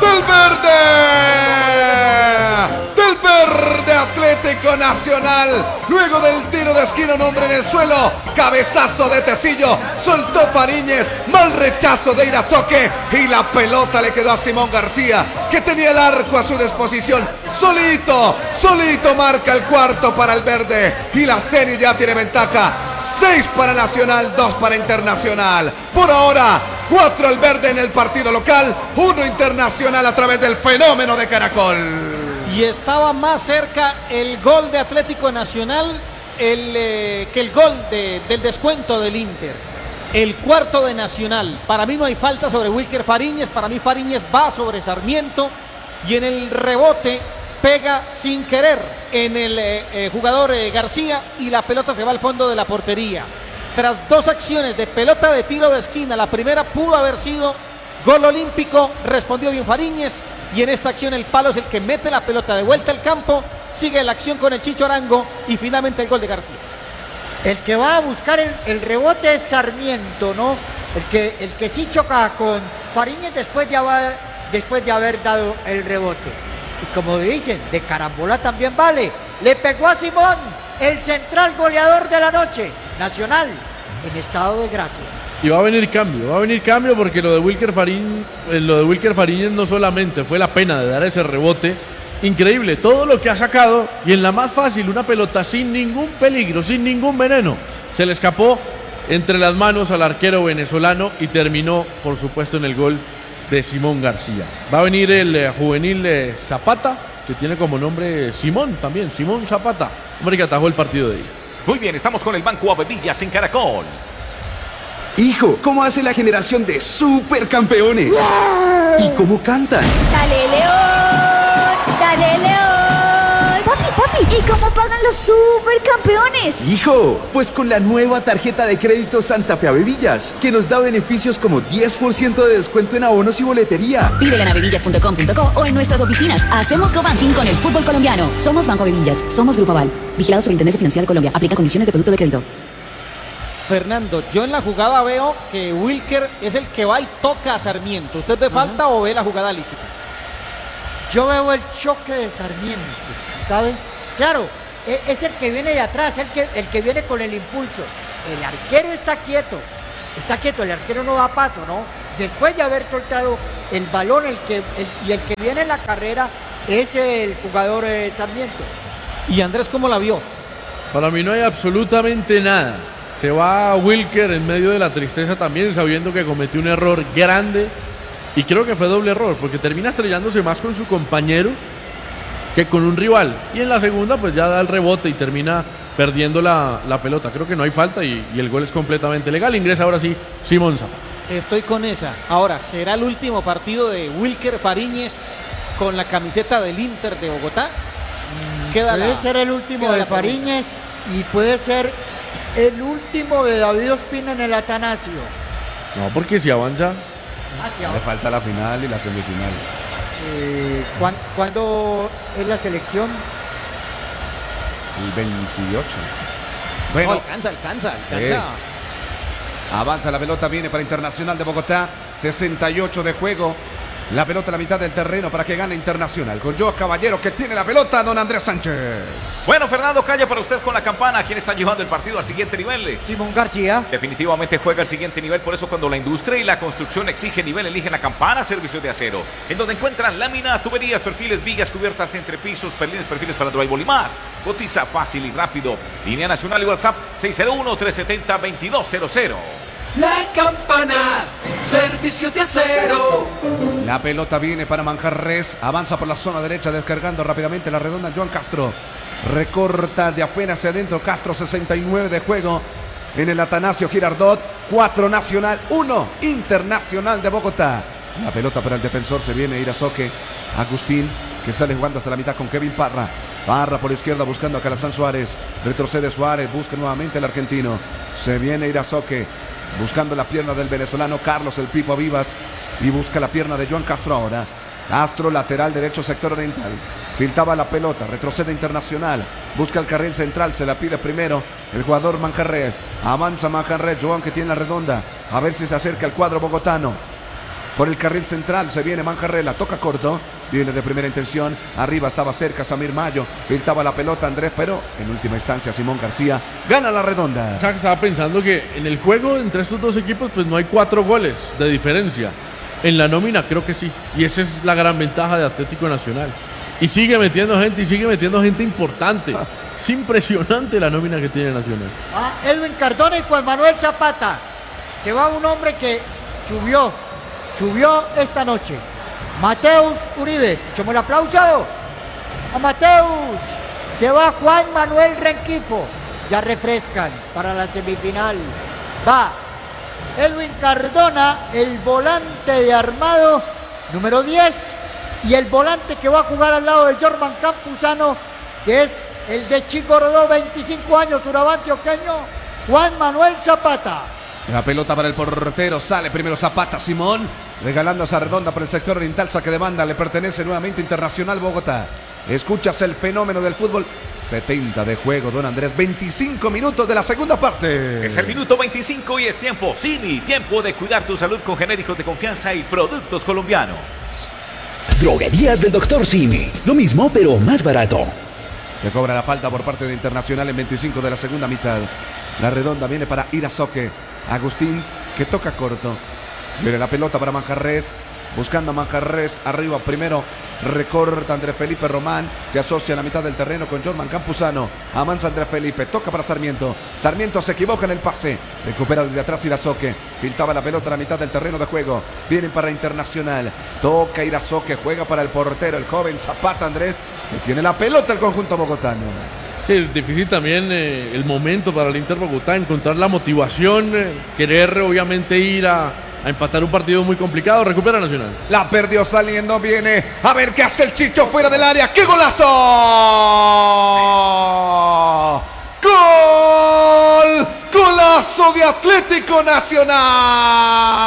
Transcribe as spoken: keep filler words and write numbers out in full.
del verde, del verde Atlético Nacional. Luego del tiro de esquina, un hombre en el suelo, cabezazo de Tecillo, soltó Fariñez, mal rechazo de Irazoque y la pelota le quedó a Simón García, que tenía el arco a su disposición. Solito, solito marca el cuarto para el verde y la serie ya tiene ventaja. Seis para Nacional, dos para Internacional. Por ahora, cuatro al verde en el partido local, uno Internacional a través del fenómeno de Caracol. Y estaba más cerca el gol de Atlético Nacional el, eh, que el gol de, del descuento del Inter. El cuarto de Nacional. Para mí no hay falta sobre Wilker Fariñez. Para mí Fariñez va sobre Sarmiento. Y en el rebote pega sin querer en el eh, eh, jugador eh, García. Y la pelota se va al fondo de la portería. Tras dos acciones de pelota de tiro de esquina. La primera pudo haber sido gol olímpico. Respondió bien Fariñez. Y en esta acción el palo es el que mete la pelota de vuelta al campo. Sigue la acción con el Chicho Arango y finalmente el gol de García. El que va a buscar el, el rebote es Sarmiento, ¿no? El que, el que sí choca con Fariñez después de, haber, después de haber dado el rebote. Y como dicen, de carambola también vale. Le pegó a Simón, el central goleador de la noche. Nacional, en estado de gracia. Y va a venir cambio, va a venir cambio porque lo de Wilker Fariñez, lo de Wilker Fariñez no solamente fue la pena de dar ese rebote, increíble, todo lo que ha sacado y en la más fácil, una pelota sin ningún peligro, sin ningún veneno, se le escapó entre las manos al arquero venezolano y terminó, por supuesto, en el gol de Simón García. Va a venir el eh, juvenil eh, Zapata, que tiene como nombre Simón también, Simón Zapata, hombre que atajó el partido de ahí. Muy bien, estamos con el Banco Avevillas en Caracol. Hijo, ¿cómo hace la generación de supercampeones? ¿Y cómo cantan? ¡Dale, León! ¡Dale, León! Papi, papi, ¿y cómo pagan los supercampeones? Hijo, pues con la nueva tarjeta de crédito Santa Fe Avevillas, que nos da beneficios como diez por ciento de descuento en abonos y boletería. Pídela en avevillas punto com punto co o en nuestras oficinas. Hacemos cobanking con el fútbol colombiano. Somos Banco Avevillas, somos Grupo Aval. Vigilado Superintendencia Financiera de Colombia. Aplica condiciones de producto de crédito. Fernando, yo en la jugada veo que Wilker es el que va y toca a Sarmiento. ¿Usted ve falta uh-huh. o ve la jugada lícita? Yo veo el choque de Sarmiento, ¿sabe? Claro, es el que viene de atrás, el que, el que viene con el impulso. El arquero está quieto, está quieto, el arquero no da paso, ¿no? Después de haber soltado el balón, el que, el, y el que viene en la carrera es el jugador eh, Sarmiento. ¿Y Andrés cómo la vio? Para mí no hay absolutamente nada. Se va Wilker en medio de la tristeza también, sabiendo que cometió un error grande. Y creo que fue doble error, porque termina estrellándose más con su compañero que con un rival. Y en la segunda, pues ya da el rebote y termina perdiendo la, la pelota. Creo que no hay falta y, y el gol es completamente legal. Ingresa ahora sí Simón Zapata. Estoy con esa. Ahora, ¿será el último partido de Wilker Fariñez con la camiseta del Inter de Bogotá? Queda puede la, ser el último de Fariñez y puede ser el último de David Ospina en el Atanasio. No, porque si avanza, ah, si avanza. Le falta la final y la semifinal. Eh, ¿cuándo, ¿Cuándo es la selección? El veintiocho. Bueno, no, alcanza, alcanza, alcanza. Eh. Avanza la pelota, viene para Internacional de Bogotá. sesenta y ocho de juego. La pelota a la mitad del terreno para que gane Internacional. Con Joe Caballero que tiene la pelota, don Andrés Sánchez. Bueno, Fernando, calla para usted con la campana. ¿Quién está llevando el partido al siguiente nivel? Simón García. Definitivamente juega al siguiente nivel. Por eso cuando la industria y la construcción exige nivel, eligen la campana Servicios de Acero. En donde encuentran láminas, tuberías, perfiles, vigas, cubiertas entre pisos, perlines, perfiles para drywall y más. Cotiza fácil y rápido. Línea nacional y WhatsApp seis cero uno, tres siete cero, veintidós cero cero. La campana, Servicios de Acero. La pelota viene para Manjarres. Avanza por la zona derecha, descargando rápidamente la redonda. Joan Castro recorta de afuera hacia adentro. Castro, sesenta y nueve de juego en el Atanasio Girardot. cuatro Nacional, uno Internacional de Bogotá. La pelota para el defensor, se viene Irazoque. Agustín, que sale jugando hasta la mitad con Kevin Parra. Parra por izquierda buscando a Calazán Suárez. Retrocede Suárez, busca nuevamente el argentino. Se viene Irazoque, buscando la pierna del venezolano Carlos el Pipo Vivas. Y busca la pierna de Joan Castro ahora. Castro, lateral derecho, sector oriental. Filtaba la pelota, retrocede Internacional. Busca el carril central, se la pide primero el jugador Manjarres. Avanza Manjarres, Joan que tiene la redonda. A ver si se acerca el cuadro bogotano. por el carril central. Se viene Manjarres, la toca corto. Viene de primera intención. Arriba estaba cerca Samir Mayo. Filtraba la pelota Andrés, pero en última instancia Simón García gana la redonda. O sea, que estaba pensando que en el juego entre estos dos equipos pues no hay cuatro goles de diferencia. En la nómina creo que sí. Y esa es la gran ventaja de Atlético Nacional. Y sigue metiendo gente y sigue metiendo gente importante. Es impresionante la nómina que tiene Nacional. Ah, Edwin Cardona y Juan Manuel Zapata. Se va un hombre que subió, subió esta noche. Mateus Uribe. Escuchemos el aplauso a Mateus. Se va Juan Manuel Renquifo. Ya refrescan para la semifinal. Va Edwin Cardona, el volante de armado número diez. Y el volante que va a jugar al lado de Jorman Campuzano, que es el de Chico Rodó, veinticinco años, Urabá antioqueño, Juan Manuel Zapata. La pelota para el portero, sale primero Zapata, Simón, regalando esa redonda por el sector oriental, saque de banda, le pertenece nuevamente Internacional Bogotá. Escuchas el fenómeno del fútbol, setenta de juego, don Andrés, veinticinco minutos de la segunda parte. Es el minuto veinticinco y es tiempo, Cini, tiempo de cuidar tu salud con genéricos de confianza y productos colombianos. Droguerías del doctor Simi, lo mismo pero más barato. Se cobra la falta por parte de Internacional en veinticinco de la segunda mitad. La redonda viene para Irazoque. Agustín, que toca corto. Viene la pelota para Manjarres. Buscando a Manjarres. Arriba primero. Recorta Andrés Felipe Román. Se asocia a la mitad del terreno con Jorman Campuzano. Avanza Andrés Felipe. Toca para Sarmiento. Sarmiento se equivoca en el pase. Recupera desde atrás Irazoque. Filtraba la pelota a la mitad del terreno de juego. Vienen para Internacional. Toca Irazoque. Juega para el portero, el joven Zapata Andrés, que tiene la pelota el conjunto bogotano. Sí, es difícil también eh, el momento para el Inter Bogotá, encontrar la motivación, eh, querer obviamente ir a, a empatar un partido muy complicado. Recupera Nacional. La perdió saliendo, viene a ver qué hace el Chicho fuera del área. ¡Qué golazo! ¡Gol! ¡Golazo de Atlético Nacional!